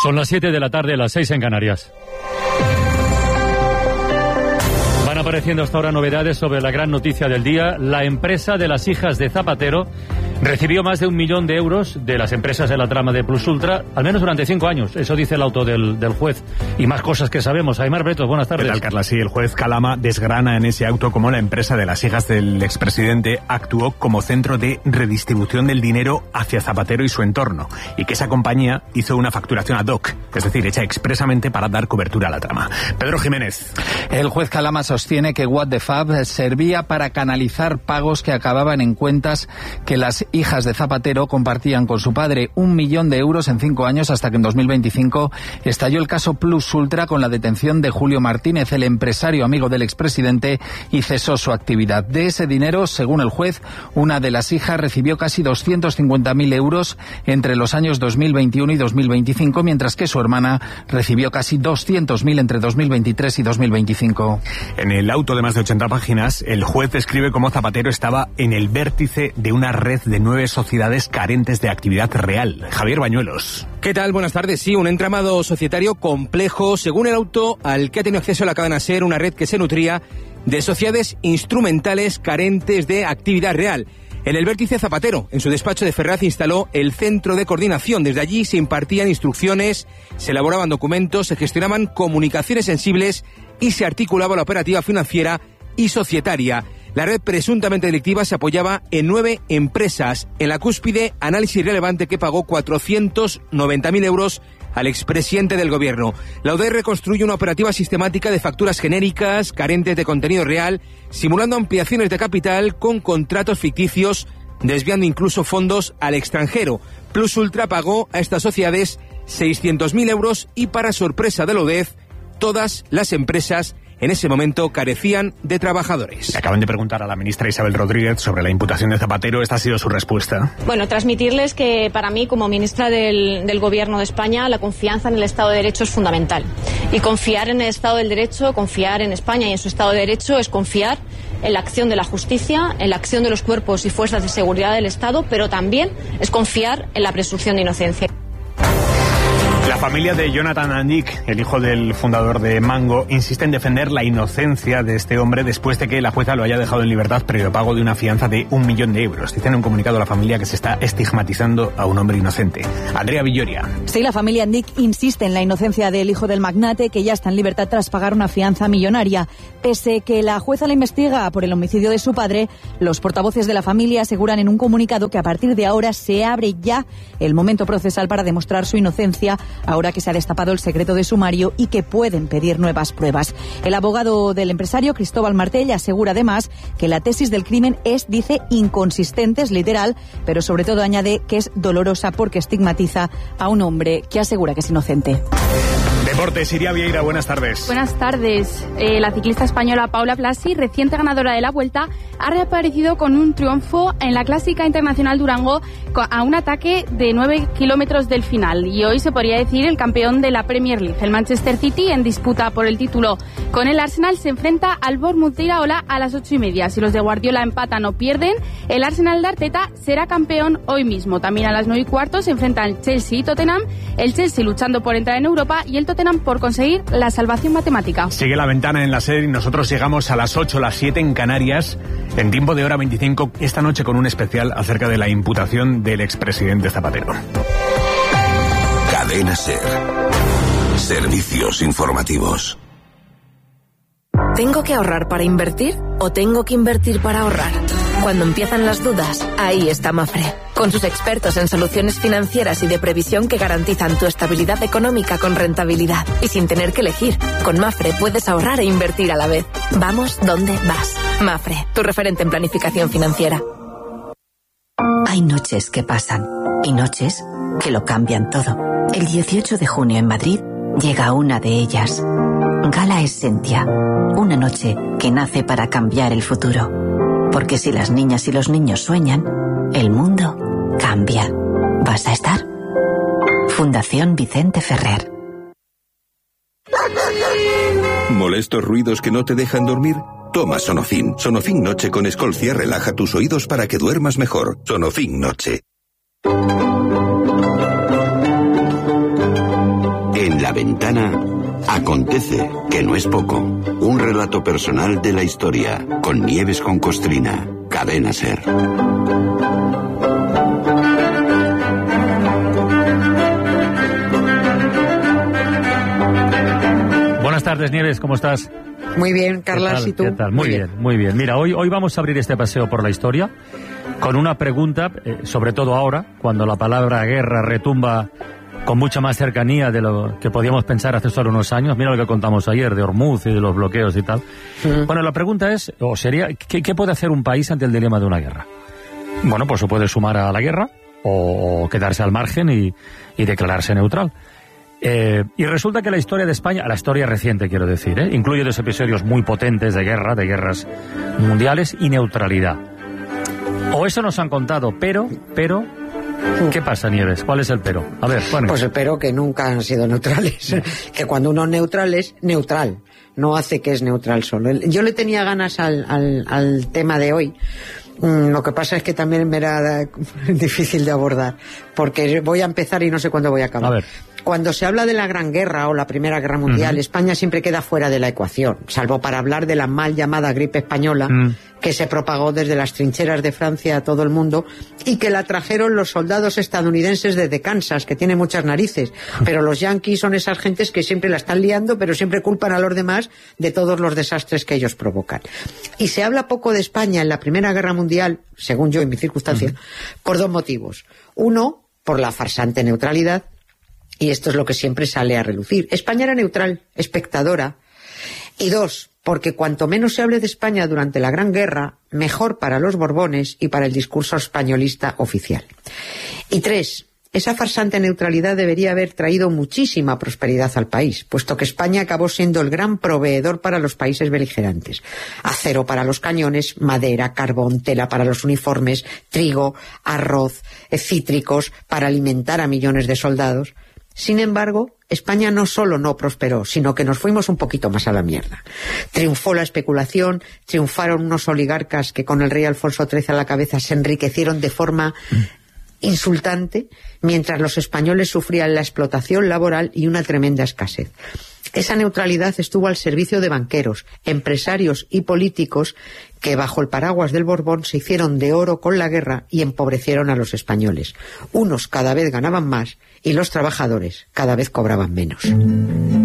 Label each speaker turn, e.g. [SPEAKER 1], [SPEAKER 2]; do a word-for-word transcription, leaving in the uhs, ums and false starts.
[SPEAKER 1] Son las siete de la tarde, las seis en Canarias. Van apareciendo hasta ahora novedades sobre la gran noticia del día. La empresa de las hijas de Zapatero recibió más de un millón de euros de las empresas de la trama de Plus Ultra, al menos durante cinco años. Eso dice el auto del, del juez. Y más cosas que sabemos. Aymar Bretos, buenas tardes.
[SPEAKER 2] ¿Qué tal, Carla? Sí, el juez Calama desgrana en ese auto cómo la empresa de las hijas del expresidente actuó como centro de redistribución del dinero hacia Zapatero y su entorno, y que esa compañía hizo una facturación ad hoc, es decir, hecha expresamente para dar cobertura a la trama. Pedro Jiménez.
[SPEAKER 3] El juez Calama sostiene que What the Fab servía para canalizar pagos que acababan en cuentas que las hijas de Zapatero compartían con su padre. Un millón de euros en cinco años, hasta que en dos mil veinticinco estalló el caso Plus Ultra con la detención de Julio Martínez, el empresario amigo del expresidente, y cesó su actividad. De ese dinero, según el juez, una de las hijas recibió casi doscientos cincuenta mil euros entre los años dos mil veintiuno y dos mil veinticinco, mientras que su hermana recibió casi doscientos mil entre dos mil veintitrés y dos mil veinticinco.
[SPEAKER 2] En el auto de más de ochenta páginas, el juez describe cómo Zapatero estaba en el vértice de una red de nueve sociedades carentes de actividad real. Javier Bañuelos.
[SPEAKER 4] ¿Qué tal? Buenas tardes. Sí, un entramado societario complejo, según el auto al que ha tenido acceso la cadena SER, una red que se nutría de sociedades instrumentales carentes de actividad real. En el vértice Zapatero, en su despacho de Ferraz, instaló el centro de coordinación. Desde allí se impartían instrucciones, se elaboraban documentos, se gestionaban comunicaciones sensibles y se articulaba la operativa financiera y societaria. La red presuntamente delictiva se apoyaba en nueve empresas. En la cúspide, Análisis Relevante, que pagó cuatrocientos noventa mil euros al expresidente del gobierno. La O D E reconstruye una operativa sistemática de facturas genéricas, carentes de contenido real, simulando ampliaciones de capital con contratos ficticios, desviando incluso fondos al extranjero. Plus Ultra pagó a estas sociedades seiscientos mil euros y, para sorpresa del O D E F, todas las empresas en ese momento carecían de trabajadores.
[SPEAKER 2] Le acaban de preguntar a la ministra Isabel Rodríguez sobre la imputación de Zapatero. Esta ha sido su respuesta.
[SPEAKER 5] Bueno, transmitirles que para mí, como ministra del, del Gobierno de España, la confianza en el Estado de Derecho es fundamental. Y confiar en el Estado del Derecho, confiar en España y en su Estado de Derecho, es confiar en la acción de la justicia, en la acción de los cuerpos y fuerzas de seguridad del Estado, pero también es confiar en la presunción de inocencia.
[SPEAKER 2] La familia de Jonathan Andic, el hijo del fundador de Mango, insiste en defender la inocencia de este hombre después de que la jueza lo haya dejado en libertad previo pago de una fianza de un millón de euros. Dice en un comunicado a la familia que se está estigmatizando a un hombre inocente. Andrea Villoria.
[SPEAKER 6] Sí, la familia Andic insiste en la inocencia del hijo del magnate, que ya está en libertad tras pagar una fianza millonaria. Pese que la jueza la investiga por el homicidio de su padre, los portavoces de la familia aseguran en un comunicado que a partir de ahora se abre ya el momento procesal para demostrar su inocencia, ahora que se ha destapado el secreto de sumario y que pueden pedir nuevas pruebas. El abogado del empresario, Cristóbal Martell, asegura además que la tesis del crimen es, dice, inconsistente, es literal, pero sobre todo añade que es dolorosa porque estigmatiza a un hombre que asegura que es inocente.
[SPEAKER 2] Deportes, Iria Vieira, buenas tardes.
[SPEAKER 7] Buenas tardes. Eh, la ciclista española Paula Blasi, reciente ganadora de la Vuelta, ha reaparecido con un triunfo en la Clásica Internacional Durango a un ataque de nueve kilómetros del final. Y hoy se podría decir el campeón de la Premier League. El Manchester City, en disputa por el título con el Arsenal, se enfrenta al Bournemouth de Iraola a las ocho y media. Si los de Guardiola empatan o pierden, el Arsenal de Arteta será campeón hoy mismo. También a las nueve y cuarto se enfrentan Chelsea y Tottenham. El Chelsea luchando por entrar en Europa y el Tottenham por conseguir la salvación matemática.
[SPEAKER 2] Sigue la ventana en la SER y nosotros llegamos a las ocho, las siete en Canarias, en tiempo de hora veinticinco, esta noche con un especial acerca de la imputación del expresidente Zapatero.
[SPEAKER 8] Cadena SER. Servicios informativos.
[SPEAKER 9] ¿Tengo que ahorrar para invertir o tengo que invertir para ahorrar? Cuando empiezan las dudas, ahí está Mafre, con sus expertos en soluciones financieras y de previsión que garantizan tu estabilidad económica con rentabilidad y sin tener que elegir. Con Mafre puedes ahorrar e invertir a la vez. Vamos donde vas. Mafre, tu referente en planificación financiera.
[SPEAKER 10] Hay noches que pasan y noches que lo cambian todo. El dieciocho de junio en Madrid llega una de ellas. Gala Essentia, una noche que nace para cambiar el futuro. Porque si las niñas y los niños sueñan, el mundo cambia. ¿Vas a estar? Fundación Vicente Ferrer.
[SPEAKER 8] ¿Molestos ruidos que no te dejan dormir? Toma Sonofin. Sonofin Noche con Escolcia relaja tus oídos para que duermas mejor. Sonofin Noche. ventana acontece, que no es poco. Un relato personal de la historia, con Nieves con Costrina, Cadena SER.
[SPEAKER 1] Buenas tardes, Nieves, ¿cómo estás?
[SPEAKER 11] Muy bien, Carlas, ¿y tú?
[SPEAKER 1] ¿Qué tal? Muy, muy bien, bien, muy bien. Mira, hoy, hoy vamos a abrir este paseo por la historia con una pregunta, eh, sobre todo ahora, cuando la palabra guerra retumba con mucha más cercanía de lo que podíamos pensar hace solo unos años. Mira lo que contamos ayer de Hormuz y de los bloqueos y tal. Mm. Bueno, la pregunta es, o sería, ¿qué, ¿qué puede hacer un país ante el dilema de una guerra? Bueno, pues se puede sumar a la guerra o, o quedarse al margen y, y declararse neutral. Eh, y resulta que la historia de España, la historia reciente quiero decir, ¿eh? incluye dos episodios muy potentes de guerra, de guerras mundiales y neutralidad. O eso nos han contado, pero, pero... ¿Qué pasa, Nieves? ¿Cuál es el pero? A ver, bueno.
[SPEAKER 11] Pues el pero que nunca han sido neutrales. Que cuando uno es neutral es neutral. No hace que es neutral solo. Yo le tenía ganas al, al, al tema de hoy. Mm, lo que pasa es que también me era difícil de abordar. Porque voy a empezar y no sé cuándo voy a acabar.
[SPEAKER 1] A ver.
[SPEAKER 11] Cuando se habla de la Gran Guerra o la Primera Guerra Mundial, uh-huh. España siempre queda fuera de la ecuación, salvo para hablar de la mal llamada gripe española, uh-huh. que se propagó desde las trincheras de Francia a todo el mundo y que la trajeron los soldados estadounidenses desde Kansas, que tiene muchas narices. Pero los yanquis son esas gentes que siempre la están liando, pero siempre culpan a los demás de todos los desastres que ellos provocan. Y se habla poco de España en la Primera Guerra Mundial, según yo en mi circunstancia, uh-huh. por dos motivos. Uno, por la farsante neutralidad. Y esto es lo que siempre sale a relucir. España era neutral, espectadora. Y dos, porque cuanto menos se hable de España durante la Gran Guerra, mejor para los Borbones y para el discurso españolista oficial. Y tres, esa farsante neutralidad debería haber traído muchísima prosperidad al país, puesto que España acabó siendo el gran proveedor para los países beligerantes. Acero para los cañones, madera, carbón, tela para los uniformes, trigo, arroz, cítricos para alimentar a millones de soldados. Sin embargo, España no solo no prosperó, sino que nos fuimos un poquito más a la mierda. Triunfó la especulación, triunfaron unos oligarcas que con el rey Alfonso trece a la cabeza se enriquecieron de forma insultante, mientras los españoles sufrían la explotación laboral y una tremenda escasez. Esa neutralidad estuvo al servicio de banqueros, empresarios y políticos que bajo el paraguas del Borbón se hicieron de oro con la guerra y empobrecieron a los españoles. Unos cada vez ganaban más y los trabajadores cada vez cobraban menos.